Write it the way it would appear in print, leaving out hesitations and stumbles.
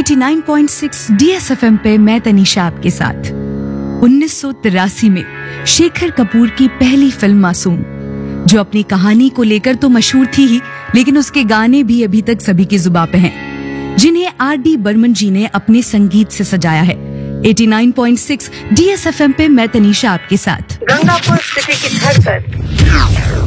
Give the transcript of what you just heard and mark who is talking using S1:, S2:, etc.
S1: 89.6 DSFM पे मैं तनीषा आपके साथ। 1983 में शेखर कपूर की पहली फिल्म मासूम, जो अपनी कहानी को लेकर तो मशहूर थी ही, लेकिन उसके गाने भी अभी तक सभी की जुबां पे हैं, जिन्हें R.D. बर्मन जी ने अपने संगीत से सजाया है। 89.6 DSFM पे मैं तनीषा आपके साथ।
S2: गंगापुर सिटी की धड़कन।